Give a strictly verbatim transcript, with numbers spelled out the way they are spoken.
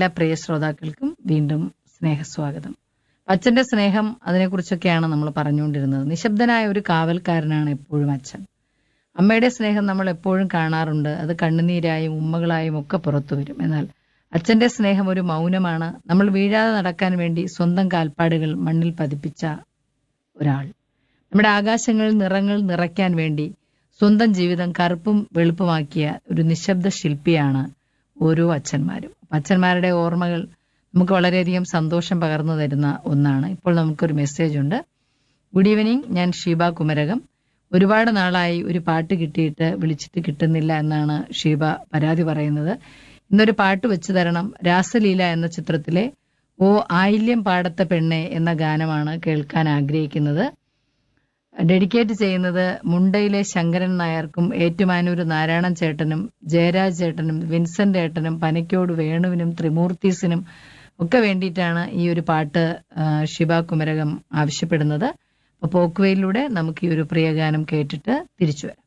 എല്ലാ പ്രിയ ശ്രോതാക്കൾക്കും വീണ്ടും സ്നേഹസ്വാഗതം. അച്ഛന്റെ സ്നേഹം, അതിനെക്കുറിച്ചൊക്കെയാണ് നമ്മൾ പറഞ്ഞുകൊണ്ടിരുന്നത്. നിശബ്ദനായ ഒരു കാവൽക്കാരനാണ് എപ്പോഴും അച്ഛൻ. അമ്മയുടെ സ്നേഹം നമ്മൾ എപ്പോഴും കാണാറുണ്ട്. അത് കണ്ണുനീരായും ഉമ്മകളായും ഒക്കെ പുറത്തു വരും. എന്നാൽ അച്ഛന്റെ സ്നേഹം ഒരു മൗനമാണ്. നമ്മൾ വീഴാതെ നടക്കാൻ വേണ്ടി സ്വന്തം കാൽപ്പാടുകൾ മണ്ണിൽ പതിപ്പിച്ച ഒരാൾ. നമ്മുടെ ആകാശങ്ങളിൽ നിറങ്ങൾ നിറയ്ക്കാൻ വേണ്ടി സ്വന്തം ജീവിതം കറുപ്പും വെളുപ്പുമാക്കിയ ഒരു നിശബ്ദ ശില്പിയാണ് ഓരോ അച്ഛന്മാരും. അച്ഛന്മാരുടെ ഓർമ്മകൾ നമുക്ക് വളരെയധികം സന്തോഷം പകർന്നു തരുന്ന ഒന്നാണ്. ഇപ്പോൾ നമുക്കൊരു മെസ്സേജ് ഉണ്ട്. ഗുഡ് ഈവനിങ്, ഞാൻ ഷീബ കുമരകം. ഒരുപാട് നാളായി ഒരു പാട്ട് കിട്ടിയിട്ട് വിളിച്ചിട്ട് കിട്ടുന്നില്ല എന്നാണ് ഷീബ പരാതി പറയുന്നത്. ഇന്നൊരു പാട്ട് വെച്ചു തരണം. രാസലീല എന്ന ചിത്രത്തിലെ ഓ ആയില്യം പാടത്ത പെണ്ണെ എന്ന ഗാനമാണ് കേൾക്കാൻ ആഗ്രഹിക്കുന്നത്. ഡെഡിക്കേറ്റ് ചെയ്യുന്നത് മുണ്ടയിലെ ശങ്കരൻ നായർക്കും ഏറ്റുമാനൂർ നാരായണൻ ചേട്ടനും ജയരാജ് ചേട്ടനും വിൻസെന്റ് ഏട്ടനും പനക്കോട് വേണുവിനും ത്രിമൂർത്തീസിനും ഒക്കെ വേണ്ടിയിട്ടാണ് ഈ ഒരു പാട്ട് ഷിബ കുമരകം ആവശ്യപ്പെടുന്നത്. അപ്പോൾ പോക്കുവയിലൂടെ നമുക്ക് ഈ ഒരു പ്രിയഗാനം കേട്ടിട്ട് തിരിച്ചു വരാം.